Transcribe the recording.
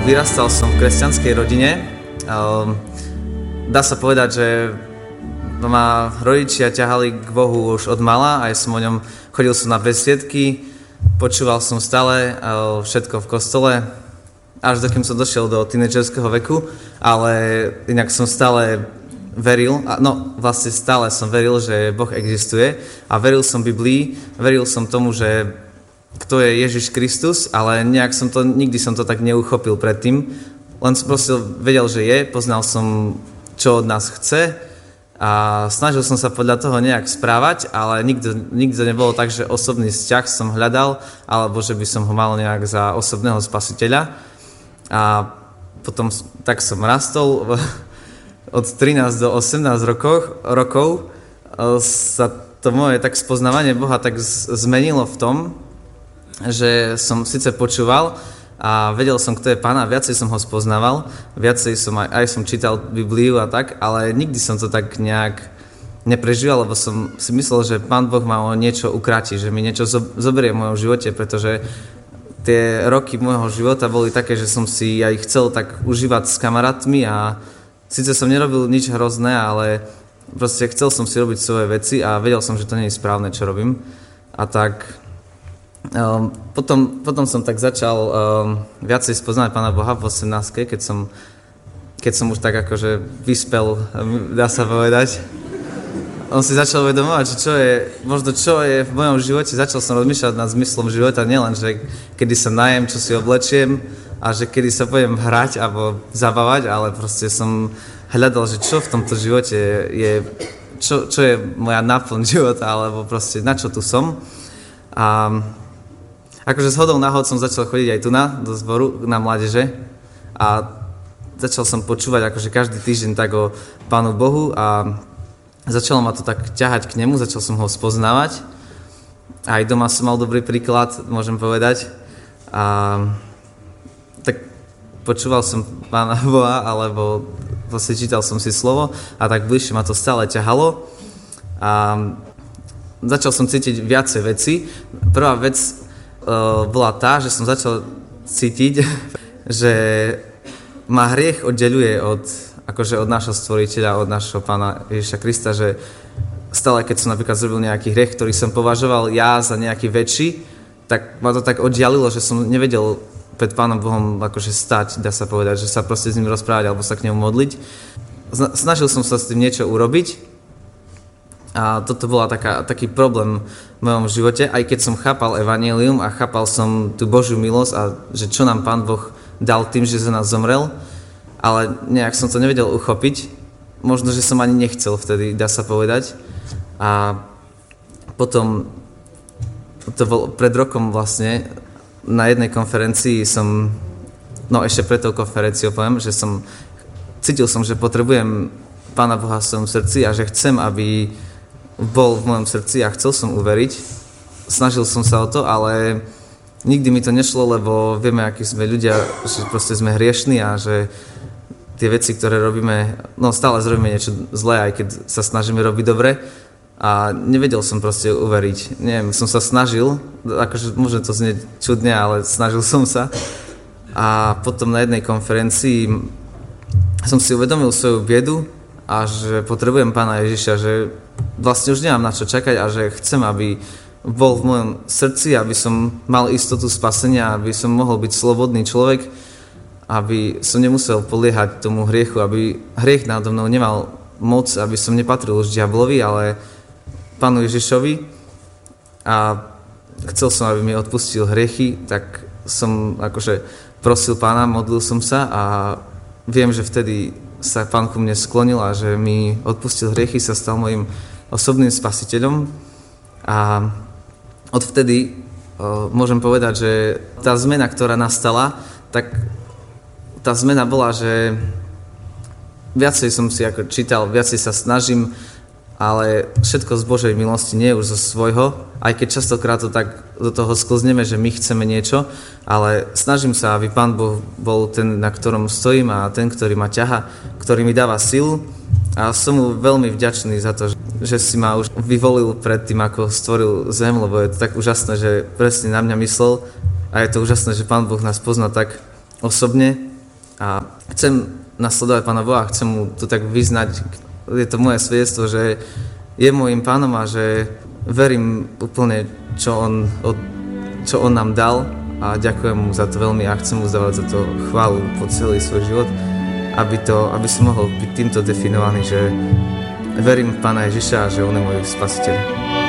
Vyrastal som v kresťanskej rodine. Dá sa povedať, že ma rodičia ťahali k Bohu už od mala, aj som o ňom chodil som na besiedky, počúval som stále všetko v kostole, až dokým som došiel do tínedžerského veku, ale inak som stále veril, vlastne stále som veril, že Boh existuje a veril som Biblii, veril som tomu, že kto je Ježiš Kristus, ale nikdy som to tak neuchopil predtým. Len som proste vedel, že je, poznal som, čo od nás chce a snažil som sa podľa toho nejak správať, ale nikdy nebolo tak, že osobný vzťah som hľadal, alebo že by som ho mal nejak za osobného spasiteľa. A potom tak som rastol. Od 13 do 18 rokov sa to moje tak spoznávanie Boha tak zmenilo v tom, že som síce počúval a vedel som, kto je Pán a viacej som ho spoznával, viacej som aj som čítal Bibliu a tak, ale nikdy som to tak nejak neprežíval, lebo som si myslel, že Pán Boh ma o niečo ukráti, že mi niečo zoberie v mojom živote, pretože tie roky môjho života boli také, že som si aj chcel tak užívať s kamarátmi a síce som nerobil nič hrozné, ale proste chcel som si robiť svoje veci a vedel som, že to nie je správne, čo robím. A tak potom som tak začal viacej spoznať Pána Boha v 18, keď som už tak akože vyspel, dá sa povedať. On si začal uvedomovať, že čo je v mojom živote. Začal som rozmýšľať nad zmyslom života, nielen, že kedy sa najem, čo si oblečiem a že kedy sa budem hrať alebo zabávať, ale proste som hľadal, že čo v tomto živote je, čo je moja náplň života, alebo proste na čo tu som. A akože zhodou náhod som začal chodiť aj tu do zboru, na mládeže a začal som počúvať akože každý týždeň tak o Pánu Bohu a začalo ma to tak ťahať k nemu, začal som ho spoznávať. Aj doma som mal dobrý príklad, môžem povedať. A tak počúval som Pána Boha, alebo vlastne čítal som si slovo a tak bližšie ma to stále ťahalo. A začal som cítiť viacej veci. Prvá vec bola tá, že som začal cítiť, že ma hriech oddeľuje od nášho stvoriteľa, od nášho Pána Ježiša Krista, že stále, keď som napríklad zrobil nejaký hriech, ktorý som považoval ja za nejaký väčší, tak ma to tak oddialilo, že som nevedel pred Pánom Bohom akože stať, dá sa povedať, že sa proste s ním rozprávať alebo sa k nemu modliť. Snažil som sa s tým niečo urobiť a toto bola taký problém v mojom živote, aj keď som chápal evanjelium a chápal som tú Božiu milosť a že čo nám Pán Boh dal tým, že za nás zomrel, ale nejak som to nevedel uchopiť. Možno, že som ani nechcel vtedy, dá sa povedať. A potom, to bol pred rokom vlastne, na jednej konferencii ešte pred tou konferenciou poviem, že cítil som, že potrebujem Pána Boha v svojom srdci a že chcem, aby bol v mojom srdci a chcel som uveriť. Snažil som sa o to, ale nikdy mi to nešlo, lebo vieme, akí sme ľudia, že proste sme hriešni a že tie veci, ktoré robíme, stále zrobíme niečo zlé, aj keď sa snažíme robiť dobre a nevedel som proste uveriť. Neviem, som sa snažil, akože môže to znieť čudne, ale snažil som sa. A potom na jednej konferencii som si uvedomil svoju biedu a že potrebujem Pána Ježiša, že vlastne už nemám na čo čakať a že chcem, aby bol v mojom srdci, aby som mal istotu spasenia, aby som mohol byť slobodný človek, aby som nemusel poliehať tomu hriechu, aby hriech nado mnou nemal moc, aby som nepatril už diablovi, ale Pánu Ježišovi. A chcel som, aby mi odpustil hriechy, tak som akože prosil Pána, modlil som sa a viem, že vtedy sa Pán ku mne sklonil a že mi odpustil hriechy, sa stal mojim osobným spasiteľom. A odvtedy môžem povedať, že tá zmena, ktorá nastala, tak tá zmena bola, že viacej som si ako čítal, viacej sa snažím, ale všetko z Božej milosti, nie už zo svojho, aj keď častokrát to tak do toho sklzneme, že my chceme niečo, ale snažím sa, aby Pán Boh bol ten, na ktorom stojím a ten, ktorý ma ťaha, ktorý mi dáva silu a som mu veľmi vďačný za to, že si ma už vyvolil pred tým, ako stvoril zem, lebo je to tak úžasné, že presne na mňa myslel a je to úžasné, že Pán Boh nás pozná tak osobne a chcem nasledovať Pána Boha, chcem mu to tak vyznať, je to moje svedectvo, že je môjim Pánom a že verím úplne, čo on nám dal a ďakujem mu za to veľmi a chcem mu zdávať za to chválu po celý svoj život, aby som mohol byť týmto definovaný, že verím v Pána Ježiša a že on je môj spasiteľ.